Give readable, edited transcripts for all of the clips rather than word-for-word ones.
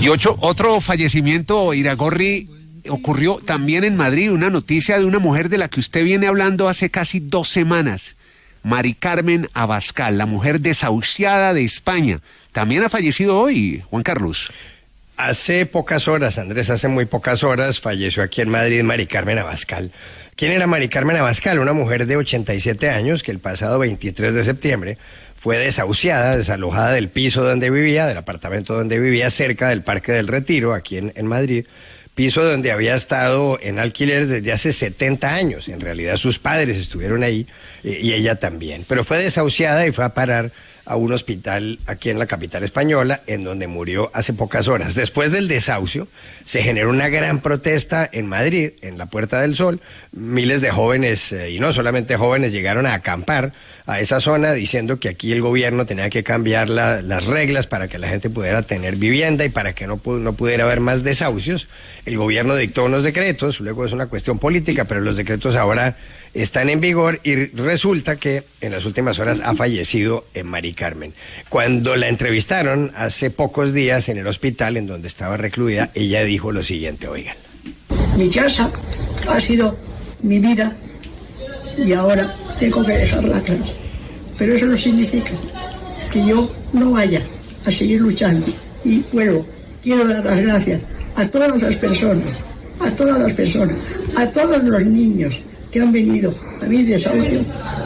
Y otro fallecimiento, Iragorri, ocurrió también en Madrid, una noticia de una mujer de la que usted viene hablando hace casi 2 semanas, Mari Carmen Abascal, la mujer desahuciada de España. También ha fallecido hoy, Juan Carlos. Hace pocas horas, Andrés, hace muy pocas horas, falleció aquí en Madrid Mari Carmen Abascal. ¿Quién era Mari Carmen Abascal? Una mujer de 87 años que el pasado 23 de septiembre fue desahuciada, desalojada del piso donde vivía, del apartamento donde vivía, cerca del Parque del Retiro, aquí en Madrid, piso donde había estado en alquiler desde hace 70 años. En realidad sus padres estuvieron ahí y ella también. Pero fue desahuciada y fue a parar a un hospital aquí en la capital española, en donde murió hace pocas horas. Después del desahucio, se generó una gran protesta en Madrid, en la Puerta del Sol. Miles de jóvenes, y no solamente jóvenes, llegaron a acampar a esa zona diciendo que aquí el gobierno tenía que cambiar las reglas para que la gente pudiera tener vivienda y para que no pudiera haber más desahucios. El gobierno dictó unos decretos, luego es una cuestión política, pero los decretos ahora están en vigor y resulta que en las últimas horas ha fallecido Mari Carmen. Cuando la entrevistaron hace pocos días en el hospital en donde estaba recluida, ella dijo lo siguiente, oigan. Mi casa ha sido mi vida y ahora tengo que dejarla claro. Pero eso no significa que yo no vaya a seguir luchando. Y vuelvo, quiero dar las gracias a todas las personas, a todos los niños que han venido a mi desahucio.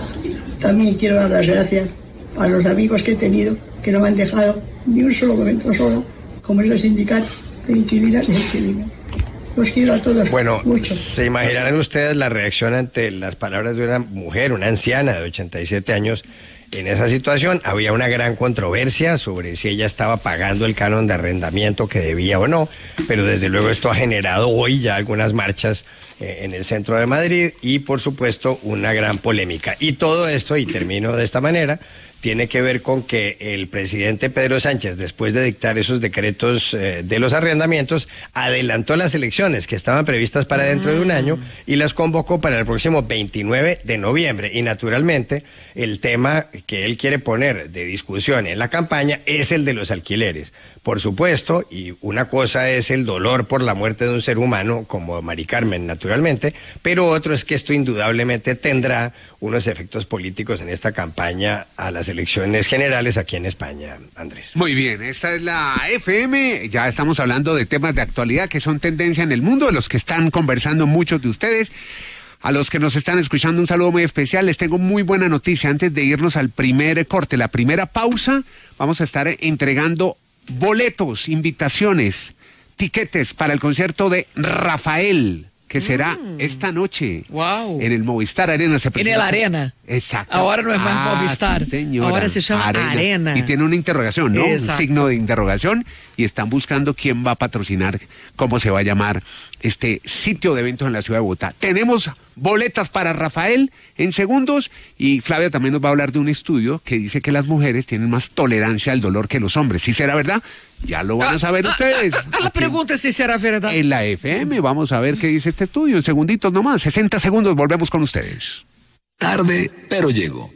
También quiero dar las gracias a los amigos que he tenido que no me han dejado ni un solo momento solo, como es el sindicato de inquilinas y inquilinos. Los quiero a todos. Bueno, mucho. Se imaginarán ustedes la reacción ante las palabras de una mujer, una anciana de 87 años. En esa situación había una gran controversia sobre si ella estaba pagando el canon de arrendamiento que debía o no, pero desde luego esto ha generado hoy ya algunas marchas en el centro de Madrid y por supuesto una gran polémica. Y todo esto, y termino de esta manera, tiene que ver con que el presidente Pedro Sánchez, después de dictar esos decretos de los arrendamientos, adelantó las elecciones que estaban previstas para dentro de un año y las convocó para el próximo 29 de noviembre. Y naturalmente, el tema que él quiere poner de discusión en la campaña es el de los alquileres. Por supuesto, y una cosa es el dolor por la muerte de un ser humano, como Mari Carmen, naturalmente, pero otro es que esto indudablemente tendrá unos efectos políticos en esta campaña a las elecciones generales aquí en España, Andrés. Muy bien, esta es la FM, ya estamos hablando de temas de actualidad que son tendencia en el mundo, de los que están conversando muchos de ustedes. A los que nos están escuchando, un saludo muy especial. Les tengo muy buena noticia antes de irnos al primer corte, la primera pausa. Vamos a estar entregando boletos, invitaciones, tiquetes para el concierto de Rafael, que será esta noche. Wow. En el Movistar Arena. En el Arena. Exacto. Ahora no es más Movistar. Sí, señora. Ahora se llama Arena. Y tiene una interrogación, ¿no? Exacto. Un signo de interrogación. Y están buscando quién va a patrocinar, cómo se va a llamar este sitio de eventos en la ciudad de Bogotá. Tenemos boletas para Rafael en segundos. Y Flavia también nos va a hablar de un estudio que dice que las mujeres tienen más tolerancia al dolor que los hombres. ¿Sí será verdad? Ya lo van a saber ustedes. La pregunta es si será verdad. En la FM, vamos a ver qué dice este estudio. En segunditos nomás, 60 segundos, volvemos con ustedes. Tarde, pero llego.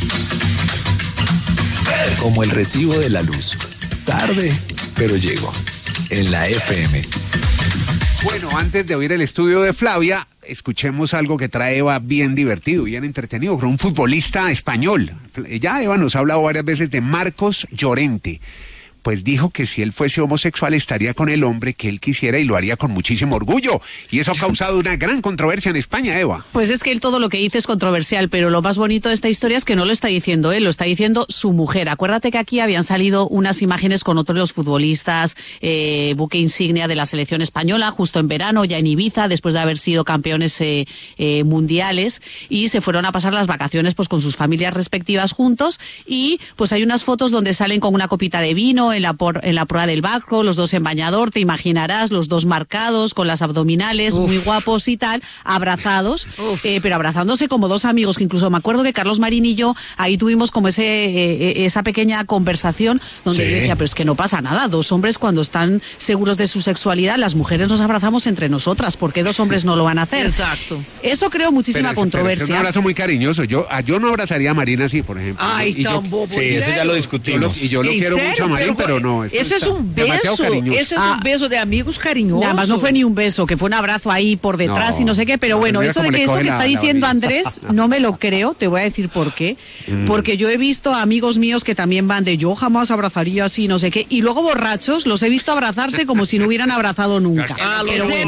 Como el recibo de la luz. Tarde, pero llego. En la FM. Bueno, antes de oír el estudio de Flavia, escuchemos algo que trae Eva bien divertido, bien entretenido, con un futbolista español. Ya Eva nos ha hablado varias veces de Marcos Llorente. Pues dijo que si él fuese homosexual estaría con el hombre que él quisiera y lo haría con muchísimo orgullo. Y eso ha causado una gran controversia en España, Eva. Pues es que él todo lo que dice es controversial, pero lo más bonito de esta historia es que no lo está diciendo él, lo está diciendo su mujer. Acuérdate que aquí habían salido unas imágenes con otros de los futbolistas, buque insignia de la selección española, justo en verano, ya en Ibiza, después de haber sido campeones mundiales, y se fueron a pasar las vacaciones pues con sus familias respectivas juntos, y pues hay unas fotos donde salen con una copita de vino, en la proa del barco, los dos en bañador, te imaginarás, los dos marcados, con las abdominales, muy guapos y tal, abrazados, pero abrazándose como dos amigos, que incluso me acuerdo que Carlos Marín y yo, ahí tuvimos como esa pequeña conversación, donde yo decía, pero es que no pasa nada, dos hombres cuando están seguros de su sexualidad, las mujeres nos abrazamos entre nosotras, ¿por qué dos hombres no lo van a hacer? Exacto. Eso creó muchísima controversia. Es un abrazo muy cariñoso, yo no abrazaría a Marina así, por ejemplo. Ay, tan bobo. Sí, eso ya lo discutimos. Yo lo quiero mucho a Marín, pero no. Eso es un demasiado beso. cariñoso. Eso es un beso de amigos cariñosos. Nada más no fue ni un beso, que fue un abrazo ahí por detrás y no sé qué, pero bueno, mira eso de cómo que le esto coge que la está diciendo barbilla. Andrés, no me lo creo, te voy a decir por qué. Porque yo he visto a amigos míos que también van de yo jamás abrazaría así, no sé qué, y luego borrachos los he visto abrazarse como si no hubieran abrazado nunca. Ah, Pero bueno,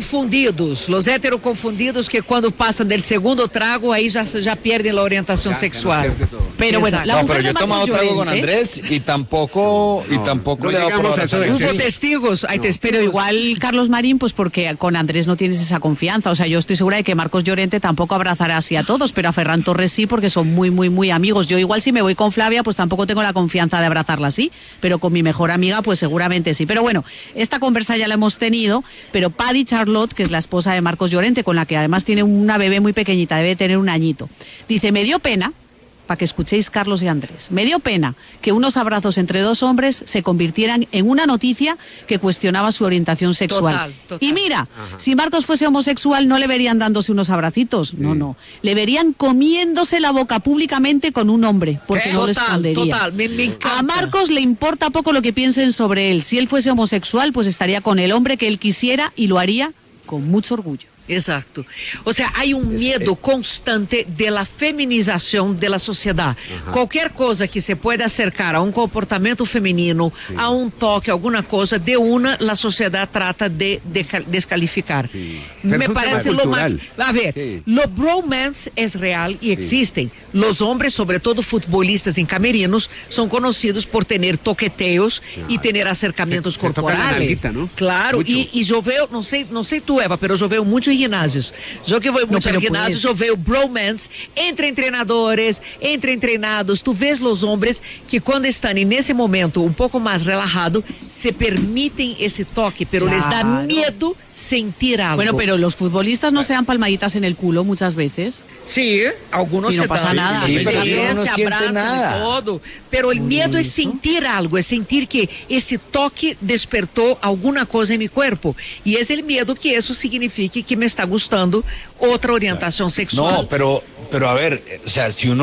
los heteroconfundidos que cuando pasan del segundo trago ahí ya pierden la orientación sexual. pero bueno, la No, mujer pero yo de he tomado Marcos trago con Llorente, Andrés y tampoco no le he dado por llegamos a eso de abrazar. exceso. Hubo testigos, hay testigos. pero igual Carlos Marín, pues porque con Andrés no tienes esa confianza. O sea, yo estoy segura de que Marcos Llorente tampoco abrazará así a todos, pero a Ferran Torres sí, porque son muy, muy, muy amigos. Yo igual si me voy con Flavia, pues tampoco tengo la confianza de abrazarla así, pero con mi mejor amiga, pues seguramente sí. Pero bueno, esta conversa ya la hemos tenido, pero Paddy Charlotte, que es la esposa de Marcos Llorente, con la que además tiene una bebé muy pequeñita, debe tener un añito, dice, me dio pena, para que escuchéis Carlos y Andrés, me dio pena que unos abrazos entre dos hombres se convirtieran en una noticia que cuestionaba su orientación sexual. Total. Y mira, si Marcos fuese homosexual no le verían dándose unos abracitos, no, le verían comiéndose la boca públicamente con un hombre, porque no lo escondería. Total, me encanta. A Marcos le importa poco lo que piensen sobre él. Si él fuese homosexual, pues estaría con el hombre que él quisiera y lo haría con mucho orgullo. Exacto. O sea, hay un miedo constante de la feminización de la sociedad. Cualquier cosa que se pueda acercar a un comportamiento femenino, a un toque, alguna cosa, de una, la sociedad trata de descalificar. Pero Me es un parece tema lo más... cultural. A ver, Sí. lo bromance es real y existen. Los hombres, sobre todo futbolistas en camerinos, son conocidos por tener toqueteos y tener acercamientos Se tocan la corporales. nalguita, ¿no? Claro, Mucho. y yo veo, não sei tu, Eva, pero eu vejo muito em ginásios. Eu que vou muito pero em ginásios, pues. eu vejo bromance entre treinadores, entre entrenados. Tu vês os homens que quando estão nesse momento um pouco mais relajado, se permitem esse toque, pero les dá Claro. medo sentir algo. Bueno, pero los futbolistas no se dan palmaditas en el culo muchas veces. Sí, algunos Y no se pasa dan, nada. Sí, pero sí, uno no se siente abraçam nada. e todo. Pero el miedo es sentir algo, es sentir que ese toque despertó alguna cosa en mi cuerpo. Y es el miedo que eso signifique que me está gustando otra orientación sexual. No, pero a ver, o sea, si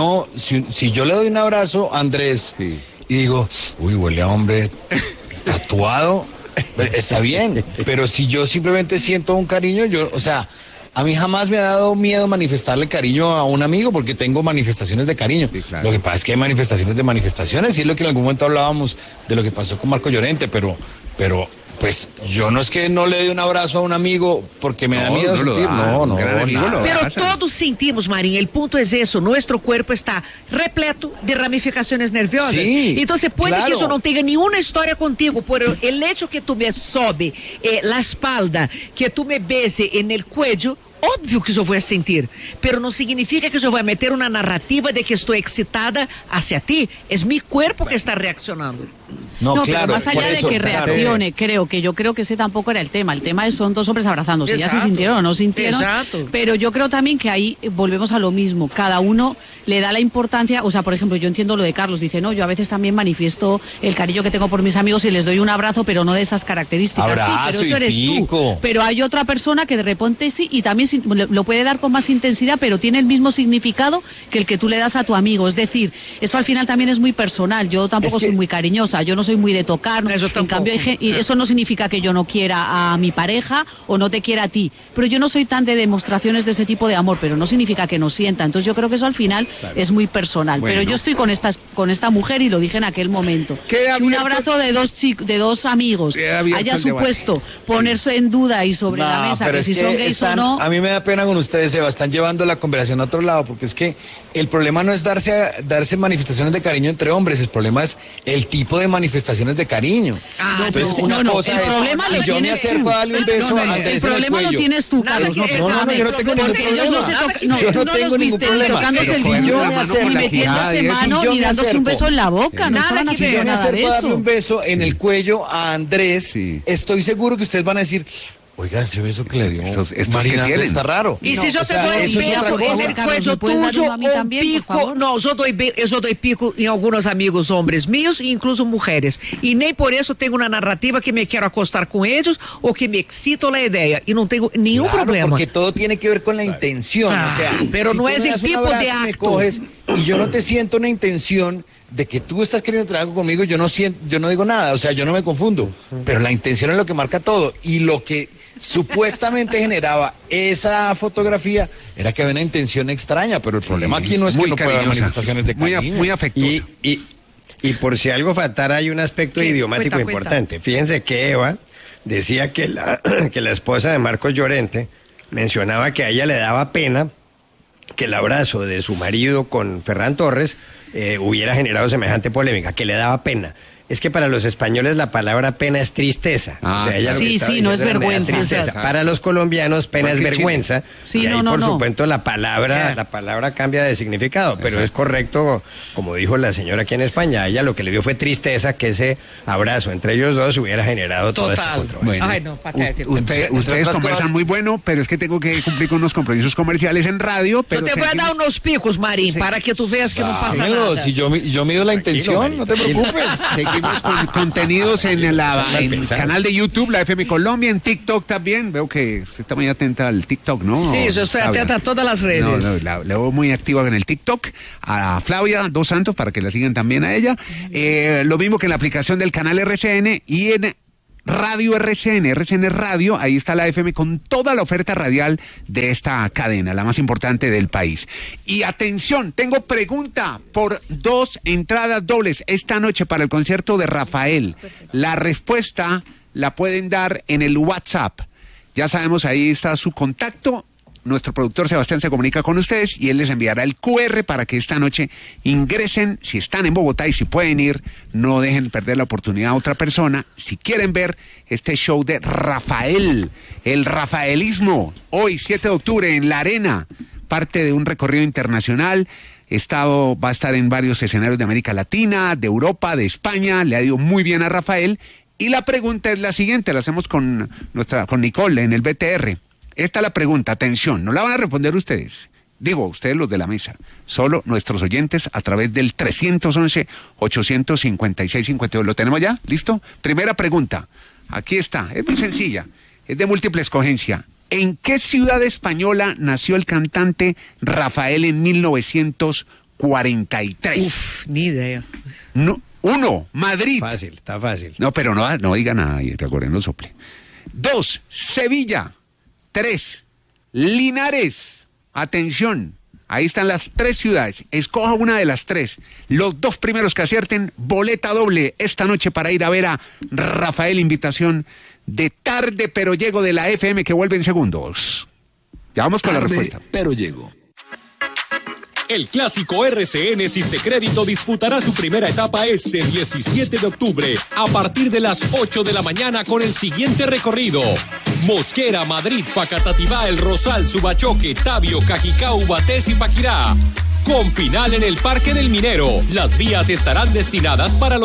yo le doy un abrazo a Andrés Sí. y digo, uy, huele a hombre tatuado, está bien, pero si yo simplemente siento un cariño, o sea, a mí jamás me ha dado miedo manifestarle cariño a un amigo porque tengo manifestaciones de cariño. Sí, claro. Lo que pasa es que hay manifestaciones de manifestaciones y es lo que en algún momento hablábamos de lo que pasó con Marco Llorente, pero pues yo no es que no le dé un abrazo a un amigo porque me da No, miedo no lo sentir, da, un gran amigo nada. lo da. Pero Abraza. todos sentimos, Marín, el punto es eso, nuestro cuerpo está repleto de ramificaciones nerviosas. Sí, Entonces puede claro. que yo no tenga ni una historia contigo, pero el hecho que tú me sobe la espalda, que tú me bese en el cuello, óbvio que eu vou sentir, pero não significa que eu vou meter uma narrativa de que estou excitada hacia ti. Es mi cuerpo que está reaccionando. No, No, claro, pero más allá por de eso, que claro. reaccione, yo creo que ese tampoco era el tema. El tema es son dos hombres abrazándose. Ya se Exacto. sintieron o no sintieron. Exacto. Pero yo creo también que ahí volvemos a lo mismo. Cada uno le da la importancia. O sea, por ejemplo, yo entiendo lo de Carlos. Dice, no, yo a veces también manifiesto el cariño que tengo por mis amigos y les doy un abrazo, pero no de esas características. Sí, Abrazo pero eso y eres pico. tú. Pero hay otra persona que de repente sí, y también lo puede dar con más intensidad, pero tiene el mismo significado que el que tú le das a tu amigo. Es decir, eso al final también es muy personal. Yo tampoco Es que- soy muy cariñosa. Yo no soy muy de tocar. ¿no? Eso En tampoco. cambio, y eso no significa que yo no quiera a mi pareja o no te quiera a ti. Pero yo no soy tan de demostraciones de ese tipo de amor, pero no significa que no sienta. Entonces yo creo que eso al final es muy personal. Bueno. Pero yo estoy con esta mujer y lo dije en aquel momento. Queda Que un abierto- abrazo de dos amigos Queda abierto haya el debate. supuesto ponerse en duda y sobre la No, mesa pero que es si son gays o no. a mí me da pena con ustedes, Eva, están llevando la conversación a otro lado, porque es que el problema no es darse manifestaciones de cariño entre hombres, el problema es el tipo de manifestaciones de cariño. Entonces, no, una no, cosa el es, problema lo si yo me tienes acerco tú. a darle un beso No, a no, Andrés el en problema lo cuello. tienes tú, Nada Carlos. que- No, No, yo no tengo ningún porque ellos no se problema. tocan. No, Yo tú no no tengo los ningún viste problema. tocándose Pero el si cuello, yo me ni acerco- metiéndose si mano, yo ni me dándose un acerco- beso en la boca. No Nada estaban que haciendo Si yo me nada de acerco a darle eso. un beso en el cuello a Andrés, Sí. estoy seguro que ustedes van a decir, oigan, ese beso que le dio Estos Marina que tienen. está raro. E No, se eu o te sea, dou eso es beso otra cosa. en el Carlos, cuello ¿me puedes dar tuyo uno a mí ou también, por pico, favor? não, eu dou pico em alguns amigos homens meus e incluso mulheres. E nem por isso tenho uma narrativa que me quero acostar com eles ou que me excito a ideia. E não tenho nenhum Claro, problema. porque todo tiene que ver con la intención, Ah, o sea, pero si no tú es me el das un tipo de abrazo y me acto. coges y yo no te siento una intención de que tú estás queriendo trabajar conmigo, yo no digo nada, o sea, yo no me confundo, pero la intención es lo que marca todo, y lo que supuestamente generaba esa fotografía era que había una intención extraña, pero el problema aquí no es que no pueda haber manifestaciones de cariño. Muy afectuosa. Y por si algo faltara, hay un aspecto idiomático importante. Fíjense que Eva decía que la esposa de Marcos Llorente mencionaba que a ella le daba pena que el abrazo de su marido con Ferran Torres hubiera generado semejante polémica, que le daba pena. Es que para los españoles la palabra pena es tristeza. O sea, ella no es vergüenza. Para los colombianos pena es vergüenza. Sí, y ahí, por supuesto, la palabra cambia de significado. Pero es correcto, como dijo la señora aquí en España, a ella lo que le dio fue tristeza que ese abrazo entre ellos dos hubiera generado todo este control. Bueno, ay, no, ustedes conversan muy bueno, pero es que tengo que cumplir con unos compromisos comerciales en radio. Pero yo te voy a dar unos picos, Marín, para que tú veas que no pasa nada. Si yo mido la intención, no te preocupes. Seguimos con contenidos en el canal de YouTube, la FM Colombia, en TikTok también. Veo que usted está muy atenta al TikTok, ¿no? Sí, yo estoy atenta a todas las redes. La veo muy activa en el TikTok. A Flavia Dos Santos, para que la sigan también a ella. Lo mismo que en la aplicación del canal RCN y en Radio RCN Radio, ahí está la FM con toda la oferta radial de esta cadena, la más importante del país. Y atención, tengo pregunta por 2 entradas dobles esta noche para el concierto de Rafael. La respuesta la pueden dar en el WhatsApp. Ya sabemos, ahí está su contacto. Nuestro productor Sebastián se comunica con ustedes y él les enviará el QR para que esta noche ingresen. Si están en Bogotá y si pueden ir, no dejen perder la oportunidad a otra persona. Si quieren ver este show de Rafael, el rafaelismo, hoy 7 de octubre en La Arena, parte de un recorrido internacional. Va a estar en varios escenarios de América Latina, de Europa, de España. Le ha ido muy bien a Rafael. Y la pregunta es la siguiente, la hacemos con Nicole en el BTR. Esta es la pregunta, atención, no la van a responder ustedes, digo, ustedes los de la mesa, solo nuestros oyentes a través del 311-856-52. ¿Lo tenemos ya? ¿Listo? Primera pregunta, aquí está, es muy sencilla, es de múltiple escogencia. ¿En qué ciudad española nació el cantante Rafael en 1943? Ni idea. No, 1, Madrid. Fácil, está fácil. No, pero no diga nada, y recuerden, no sople. 2, Sevilla. 3, Linares. Atención, ahí están las 3 ciudades. Escoja una de las 3. Los 2 primeros que acierten, boleta doble esta noche para ir a ver a Rafael. Invitación de Tarde Pero Llego de la FM, que vuelve en segundos. Ya vamos con la respuesta. Pero llego. El clásico RCN Sistecrédito disputará su primera etapa este 17 de octubre a partir de las 8 de la mañana con el siguiente recorrido: Mosquera, Madrid, Facatativá, El Rosal, Subachoque, Tabio, Cajicá, Ubatés y Paquirá. Con final en el Parque del Minero. Las vías estarán destinadas para los